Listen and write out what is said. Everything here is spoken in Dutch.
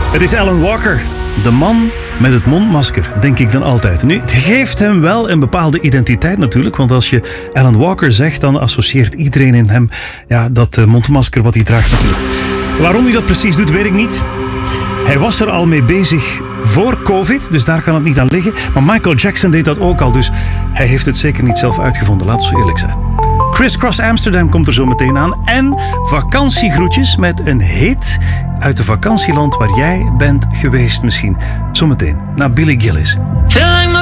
Het is Alan Walker, de man met het mondmasker, denk ik dan altijd. Nu, het geeft hem wel een bepaalde identiteit natuurlijk, want als je Alan Walker zegt, dan associeert iedereen in hem dat mondmasker wat hij draagt natuurlijk. Waarom hij dat precies doet, weet ik niet. Hij was er al mee bezig voor COVID, dus daar kan het niet aan liggen. Maar Michael Jackson deed dat ook al, dus hij heeft het zeker niet zelf uitgevonden, laten we eerlijk zijn. Criss Cross Amsterdam komt er zo meteen aan. En vakantiegroetjes met een hit uit het vakantieland waar jij bent geweest misschien. Zometeen, naar Billy Gillis.